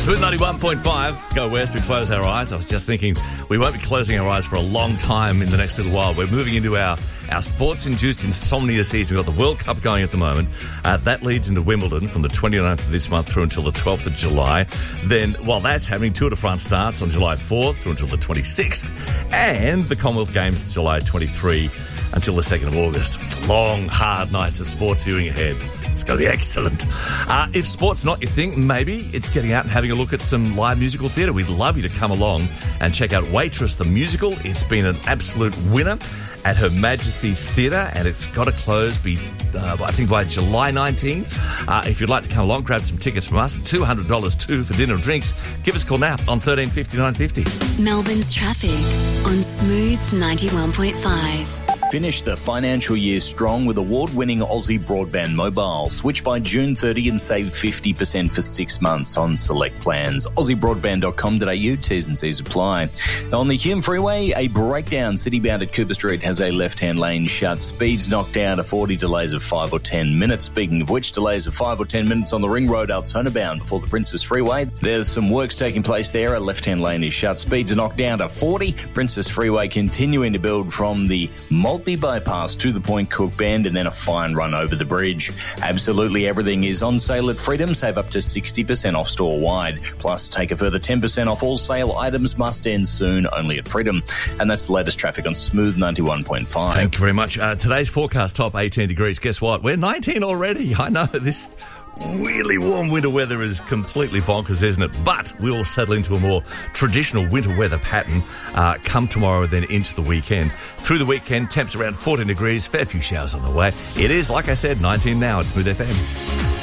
Smooth 91.5. Go west, we close our eyes. I was just thinking we won't be closing our eyes for a long time in the next little while. We're moving into our sports-induced insomnia season. We've got the World Cup going at the moment. That leads into Wimbledon from the 29th of this month through until the 12th of July. Then, while that's happening, Tour de France starts on July 4th through until the 26th. And the Commonwealth Games July 23 until the 2nd of August. Long, hard nights of sports viewing ahead. It's going to be excellent. If sport's not your thing, maybe it's getting out and having a look at some live musical theatre. We'd love you to come along and check out Waitress the Musical. It's been an absolute winner at Her Majesty's Theatre, and it's got to close, I think, by July 19. If you'd like to come along, grab some tickets from us. $200 too for dinner and drinks. Give us a call now on 1350 950. Melbourne's traffic on Smooth 91.5. Finish the financial year strong with award-winning Aussie Broadband Mobile. Switch by June 30 and save 50% for 6 months on select plans. AussieBroadband.com.au, T's and C's apply. On the Hume Freeway, a breakdown city-bound at Cooper Street has a left-hand lane shut. Speeds knocked down to 40, delays of 5 or 10 minutes. Speaking of which, delays of 5 or 10 minutes on the Ring Road Altona bound before the Princess Freeway. There's some works taking place there. A left-hand lane is shut. Speeds are knocked down to 40. Princess Freeway continuing to build from the bypass to the Point Cook Bend and then a fine run over the bridge. Absolutely everything is on sale at Freedom. Save up to 60% off store-wide. Plus, take a further 10% off all sale items. Must end soon, only at Freedom. And that's the latest traffic on Smooth 91.5. Thank you very much. Today's forecast, top 18 degrees. Guess what? We're 19 already. I know this really warm winter weather is completely bonkers, isn't it? But we'll settle into a more traditional winter weather pattern come tomorrow, then into the weekend. Through the weekend, temps around 14 degrees, fair few showers on the way. It is, like I said, 19 now at Smooth FM.